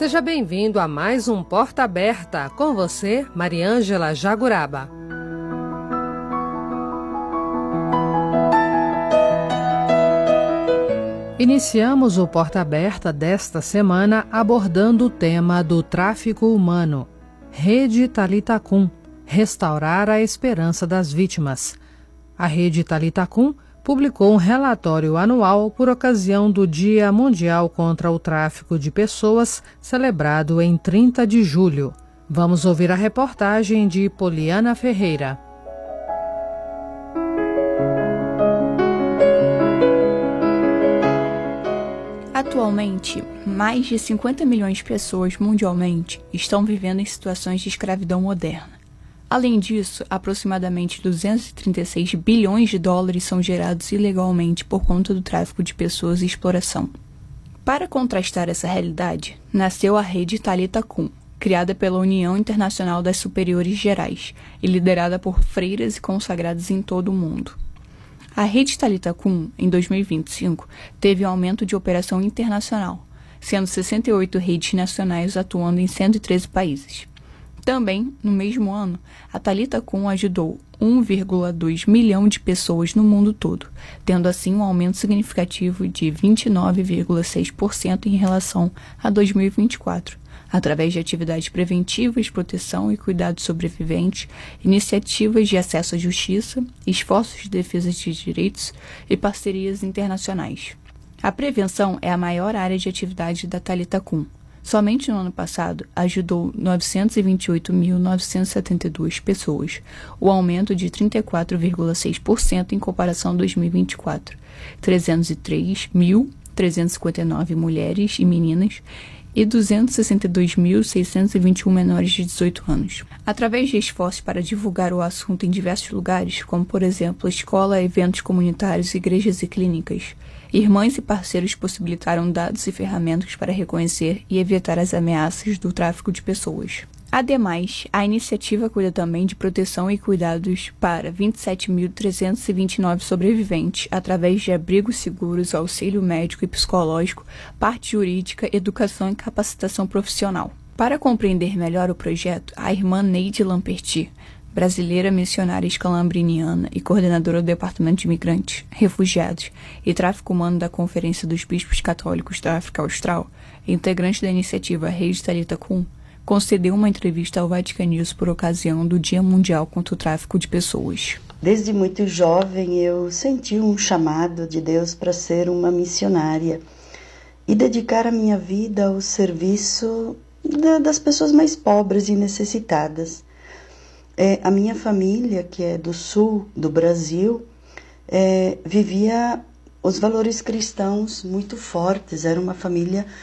Seja bem-vindo a mais um Porta Aberta, com você, Mariângela Jaguraba. Iniciamos o Porta Aberta desta semana abordando o tema do tráfico humano. Rede Thalita Kum, restaurar a esperança das vítimas. A Rede Thalita Kum publicou um relatório anual por ocasião do Dia Mundial contra o Tráfico de Pessoas, celebrado em 30 de julho. Vamos ouvir a reportagem de Poliana Ferreira. Atualmente, mais de 50 milhões de pessoas mundialmente estão vivendo em situações de escravidão moderna. Além disso, aproximadamente 236 bilhões de dólares são gerados ilegalmente por conta do tráfico de pessoas e exploração. Para contrastar essa realidade, nasceu a Rede Thalita Kum, criada pela União Internacional das Superiores Gerais e liderada por freiras e consagrados em todo o mundo. A Rede Thalita Kum, em 2025, teve um aumento de operação internacional, sendo 68 redes nacionais atuando em 113 países. Também, no mesmo ano, a Thalita Kum ajudou 1,2 milhão de pessoas no mundo todo, tendo assim um aumento significativo de 29,6% em relação a 2024, através de atividades preventivas, proteção e cuidado dos sobreviventes, iniciativas de acesso à justiça, esforços de defesa de direitos e parcerias internacionais. A prevenção é a maior área de atividade da Thalita Kum. Somente no ano passado, ajudou 928.972 pessoas, o aumento de 34,6% em comparação a 2024, 303.359 mulheres e meninas e 262.621 menores de 18 anos. Através de esforços para divulgar o assunto em diversos lugares, como por exemplo escola, eventos comunitários, igrejas e clínicas, irmãs e parceiros possibilitaram dados e ferramentas para reconhecer e evitar as ameaças do tráfico de pessoas. Ademais, a iniciativa cuida também de proteção e cuidados para 27.329 sobreviventes, através de abrigos seguros, auxílio médico e psicológico, parte jurídica, educação e capacitação profissional. Para compreender melhor o projeto, a irmã Neide Lamperti, brasileira missionária escalambriniana e coordenadora do Departamento de Imigrantes, Refugiados e Tráfico Humano da Conferência dos Bispos Católicos da África Austral, integrante da iniciativa Rede Thalita Kum, concedeu uma entrevista ao Vatican News por ocasião do Dia Mundial contra o Tráfico de Pessoas. Desde muito jovem eu senti um chamado de Deus para ser uma missionária e dedicar a minha vida ao serviço das pessoas mais pobres e necessitadas. A minha família, que é do sul do Brasil, vivia os valores cristãos muito fortes. Era uma família